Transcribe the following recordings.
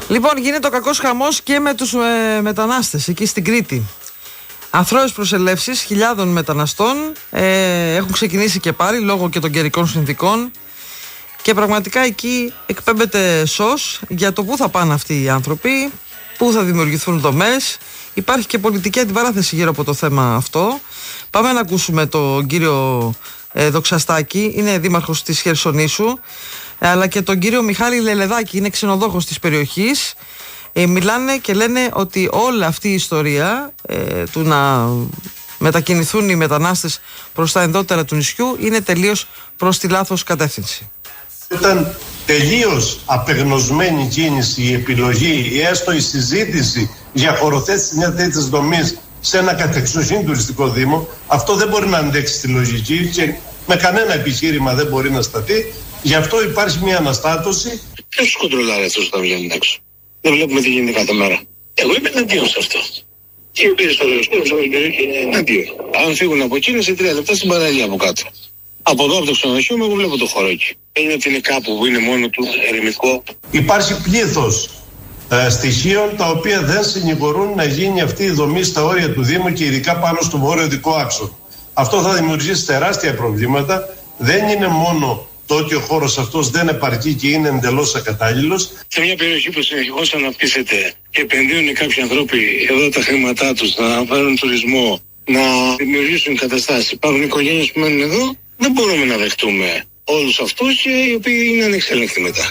Λοιπόν, γίνεται ο κακός χαμός και με τους μετανάστες εκεί στην Κρήτη. Αθρώες προσελεύσεις χιλιάδων μεταναστών έχουν ξεκινήσει και πάλι λόγω και των καιρικών συνθήκων και πραγματικά εκεί εκπέμπεται σως για το πού θα πάνε αυτοί οι άνθρωποι, πού θα δημιουργηθούν δομές. Υπάρχει και πολιτική αντιπαράθεση γύρω από το θέμα αυτό. Πάμε να ακούσουμε τον κύριο Δοξαστάκη, είναι δήμαρχος της Χερσονήσου, αλλά και τον κύριο Μιχάλη Λελεδάκη, είναι ξενοδόχος της περιοχής. Μιλάνε και λένε ότι όλη αυτή η ιστορία του να μετακινηθούν οι μετανάστες προς τα ενδότερα του νησιού είναι τελείως προς τη λάθος κατεύθυνση. Ήταν τελείως απεγνωσμένη κίνηση η επιλογή ή έστω η συζήτηση για χωροθέτηση μια τέτοια δομή σε ένα κατεξοχήν τουριστικό δήμο. Αυτό δεν μπορεί να αντέξει τη λογική και με κανένα επιχείρημα δεν μπορεί να σταθεί. Γι' αυτό υπάρχει μια αναστάτωση. Ποιος τους κοντρολάρει αυτούς όταν βγαίνουν έξω? Δεν βλέπουμε τι γίνεται κάθε μέρα. Εγώ είμαι εναντίον σε αυτό. Και οι οποίες στο περιοχή είναι εναντίον. Αν φύγουν από εκεί είναι σε 3 λεπτά στην παραλία από κάτω. Από εδώ από το ξενοδοχείο μου εγώ βλέπω το χώρο εκεί. Είναι ότι είναι κάπου που είναι μόνο του ερημικό. Υπάρχει πλήθος στοιχείων τα οποία δεν συνηγορούν να γίνει αυτή η δομή στα όρια του Δήμου και ειδικά πάνω στο βόρειο-δυτικό άξονα. Αυτό θα δημιουργήσει τεράστια προβλήματα. Δεν είναι μόνο το ότι ο χώρος αυτός δεν επαρκεί και είναι εντελώς ακατάλληλος. Σε μια περιοχή που συνεχώς αναπτύσσεται και επενδύουν κάποιοι άνθρωποι εδώ τα χρήματά τους, να φέρουν τουρισμό, να δημιουργήσουν καταστάσεις. Υπάρχουν οικογένειες που μένουν εδώ. Δεν μπορούμε να δεχτούμε όλους αυτούς και οι οποίοι είναι ανεξέλεγκτοι μετά.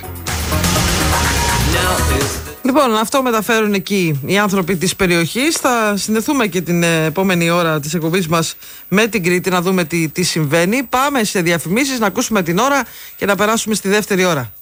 Λοιπόν, αυτό μεταφέρουν εκεί οι άνθρωποι της περιοχής. Θα συνδεθούμε και την επόμενη ώρα της εκπομπής μας με την Κρήτη να δούμε τι συμβαίνει. Πάμε σε διαφημίσεις, να ακούσουμε την ώρα και να περάσουμε στη δεύτερη ώρα.